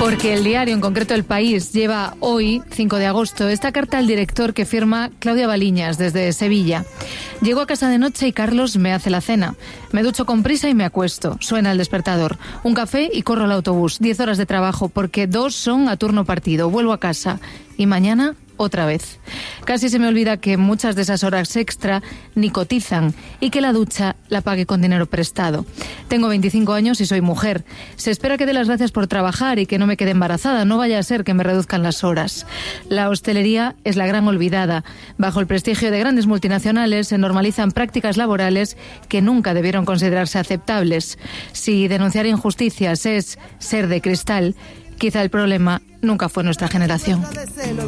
Porque el diario, en concreto El País, lleva hoy, 5 de agosto, esta carta al director que firma Claudia Baliñas desde Sevilla. Llego a casa de noche y Carlos me hace la cena. Me ducho con prisa y me acuesto. Suena el despertador. Un café y corro al autobús. 10 horas de trabajo porque 2 son a turno partido. Vuelvo a casa. Y mañana otra vez. Casi se me olvida que muchas de esas horas extra ni cotizan y que la ducha la pague con dinero prestado. Tengo 25 años y soy mujer. Se espera que dé las gracias por trabajar y que no me quede embarazada. No vaya a ser que me reduzcan las horas. La hostelería es la gran olvidada. Bajo el prestigio de grandes multinacionales se normalizan prácticas laborales que nunca debieron considerarse aceptables. Si denunciar injusticias es ser de cristal, quizá el problema nunca fue nuestra generación.